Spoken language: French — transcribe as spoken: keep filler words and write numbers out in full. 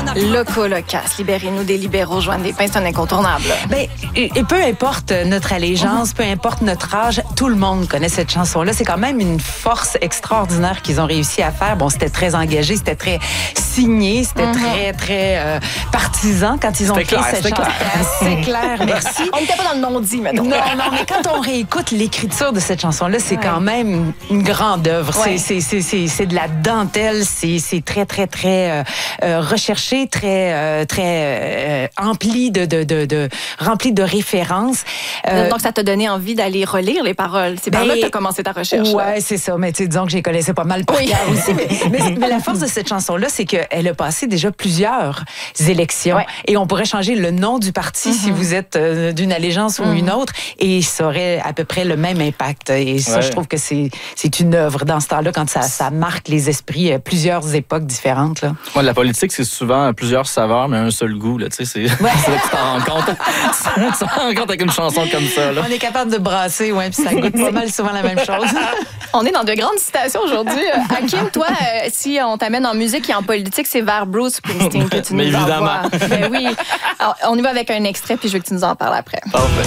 Loco Locas, libérez-nous des libéraux, Joanne Despins, c'est un incontournable. Ben, et, et peu importe notre allégeance, mm-hmm. peu importe notre âge, tout le monde connaît cette chanson-là. C'est quand même une force extraordinaire qu'ils ont réussi à faire. Bon, c'était très engagé, c'était très signé, c'était mm-hmm. très, très euh, partisan quand ils ont créé cette chanson. C'était assez clair, merci. On n'était pas dans le non-dit, maintenant. Non, non, mais quand on réécoute l'écriture de cette chanson-là, c'est ouais. quand même une grande œuvre. Ouais. C'est, c'est, c'est, c'est de la dentelle, c'est, c'est très, très, très euh, euh, recherché, très, euh, très euh, empli de, de, de, de, rempli de références. Euh, Donc, ça t'a donné envie d'aller relire les paroles. C'est par ben, là que tu as commencé ta recherche. Ouais, c'est ça. Mais tu sais, disons que je les connaissais pas mal par oui. cœur aussi. Mais, mais, mais la force de cette chanson-là, c'est qu'elle a passé déjà plusieurs élections. Ouais. Et on pourrait changer le nom du parti mm-hmm. si vous êtes euh, d'une allégeance mm-hmm. ou une autre, et ça aurait à peu près le même impact. Et ça, ouais. je trouve que c'est, c'est une œuvre dans ce temps-là, quand ça, ça marque les esprits, euh, plusieurs époques différentes. Là. Ouais, la politique, c'est souvent plusieurs saveurs, mais un seul goût. Là, c'est, ouais. c'est là que tu t'en rends compte. tu t'en rends compte avec une chanson comme ça. Là. On est capable de brasser, ouais, puis ça goûte pas mal souvent la même chose. On est dans de grandes citations aujourd'hui. Hakim, toi, euh, si on t'amène en musique et en politique, c'est vers Bruce Springsteen que tu nous mais évidemment. envoies. Ben oui. Alors, on y va avec un extrait, puis je veux que tu nous en parles après. Parfait.